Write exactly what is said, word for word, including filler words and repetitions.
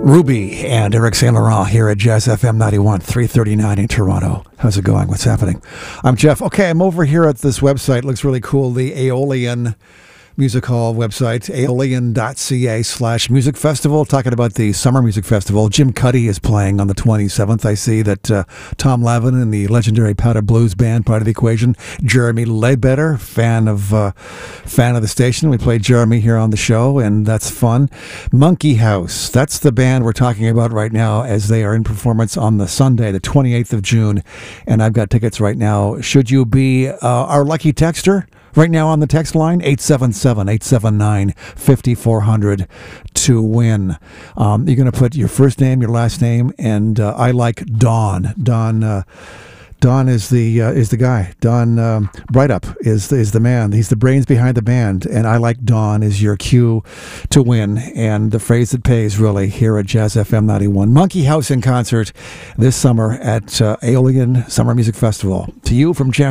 Ruby and Eric Saint Laurent here at Jazz F M ninety-one, three thirty-nine in Toronto. How's it going? What's happening? I'm Jeff. Okay, I'm over here at this website. It looks really cool. The Aeolian Music Hall website, aeolian.ca slash music festival, talking about the Summer Music Festival. Jim Cuddy is playing on the twenty-seventh. I see that uh, Tom Lavin and the legendary Powder Blues Band, part of the equation. Jeremy Ledbetter, fan of uh, fan of the station. We played Jeremy here on the show, and that's fun. Monkey House, that's the band we're talking about right now as they are in performance on the Sunday, the twenty-eighth of June, and I've got tickets right now. Should you be uh, our lucky texter? Right now on the text line, eight seven seven, eight seven nine, five four zero zero to win. Um, you're going to put your first name, your last name, and uh, I like Don. Don uh, Don is the uh, is the guy. Don um, Breithaupt is, is the man. He's the brains behind the band, and I like Don is your cue to win. And the phrase that pays, really, here at Jazz F M ninety-one. Monkey House in concert this summer at uh, Aeolian Summer Music Festival. To you from Jazz